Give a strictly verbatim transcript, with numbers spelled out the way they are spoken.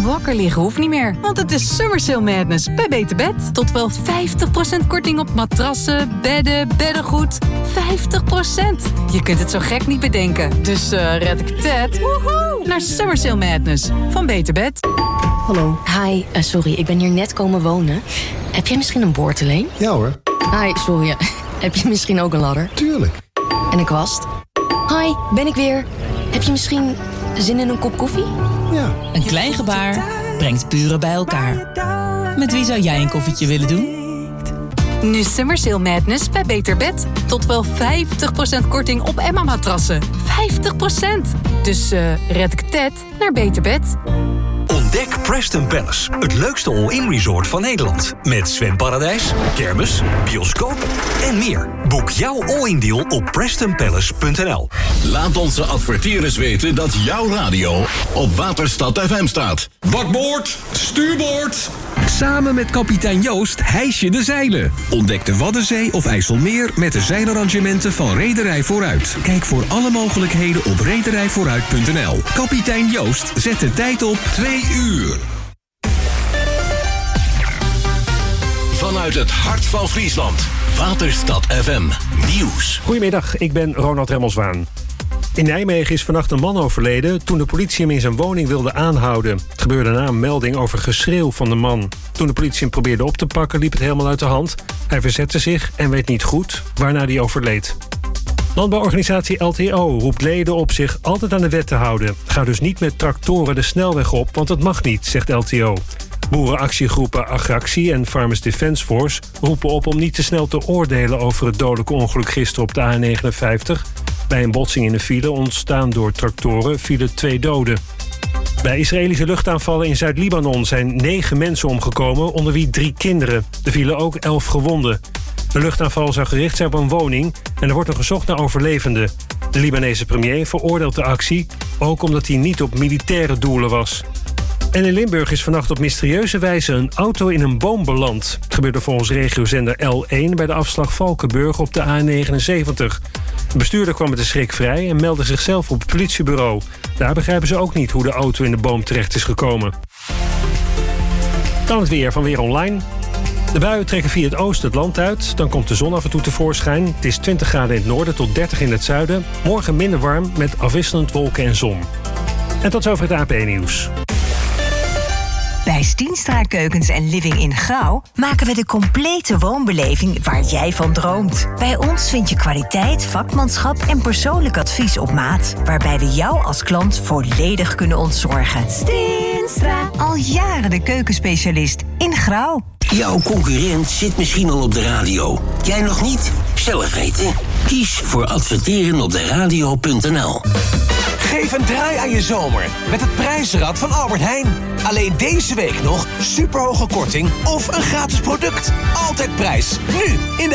Wakker liggen hoeft niet meer, want het is Summer Sale Madness bij Beter Bed. Tot wel vijftig procent korting op matrassen, bedden, beddengoed. vijftig procent. Je kunt het zo gek niet bedenken. Dus uh, red ik het woehoe, naar Summer Sale Madness van Beter Bed. Hallo. Hi, uh, sorry, ik ben hier net komen wonen. Heb jij misschien een boordeleen? Ja hoor. Hi, sorry. Heb je misschien ook een ladder? Tuurlijk. En een kwast? Hi, ben ik weer. Heb je misschien zin in een kop koffie? Ja. Een klein gebaar brengt buren bij elkaar. Met wie zou jij een koffietje willen doen? Nu Summer Sale Madness bij Beter Bed. Tot wel vijftig procent korting op Emma-matrassen. vijftig procent. Dus uh, red ik het naar Beter Bed. Ontdek Preston Palace, het leukste all-in resort van Nederland. Met zwemparadijs, kermis, bioscoop en meer. Boek jouw all-in deal op preston palace punt n l. Laat onze adverteerders weten dat jouw radio op Waterstad F M staat. Bakboord, stuurboord. Samen met kapitein Joost hijs je de zeilen. Ontdek de Waddenzee of IJsselmeer met de zeilarrangementen van Reederij Vooruit. Kijk voor alle mogelijkheden op rederij vooruit punt n l. Kapitein Joost zet de tijd op twee uur. Vanuit het hart van Friesland. Waterstad F M Nieuws. Goedemiddag, ik ben Ronald Remmelswaan. In Nijmegen is vannacht een man overleden toen de politie hem in zijn woning wilde aanhouden. Het gebeurde na een melding over geschreeuw van de man. Toen de politie hem probeerde op te pakken liep het helemaal uit de hand. Hij verzette zich en weet niet goed, waarna hij overleed. Landbouworganisatie L T O roept leden op zich altijd aan de wet te houden. Ga dus niet met tractoren de snelweg op, want dat mag niet, zegt L T O. Boerenactiegroepen Agractie en Farmers Defence Force roepen op om niet te snel te oordelen over het dodelijke ongeluk gisteren op de A negenenvijftig. Bij een botsing in de file ontstaan door tractoren vielen twee doden. Bij Israëlische luchtaanvallen in Zuid-Libanon zijn negen mensen omgekomen, onder wie drie kinderen. Er vielen ook elf gewonden. De luchtaanval zou gericht zijn op een woning en er wordt nog gezocht naar overlevenden. De Libanese premier veroordeelt de actie, ook omdat hij niet op militaire doelen was. En in Limburg is vannacht op mysterieuze wijze een auto in een boom beland. Het gebeurde volgens regiozender L één bij de afslag Valkenburg op de A negenenzeventig. De bestuurder kwam met de schrik vrij en meldde zichzelf op het politiebureau. Daar begrijpen ze ook niet hoe de auto in de boom terecht is gekomen. Dan het weer van Weer Online. De buien trekken via het oosten het land uit. Dan komt de zon af en toe tevoorschijn. Het is twintig graden in het noorden tot dertig in het zuiden. Morgen minder warm met afwisselend wolken en zon. En tot zover het A P nieuws. Bij Stienstra Keukens en Living in Grauw maken we de complete woonbeleving waar jij van droomt. Bij ons vind je kwaliteit, vakmanschap en persoonlijk advies op maat, waarbij we jou als klant volledig kunnen ontzorgen. Stienstra. Al jaren de keukenspecialist in Grauw. Jouw concurrent zit misschien al op de radio. Jij nog niet? Zelf weten. Kies voor adverteren op de radio punt n l. Geef een draai aan je zomer met het prijzenrad van Albert Heijn. Alleen deze week nog superhoge korting of een gratis product. Altijd prijs. Nu in de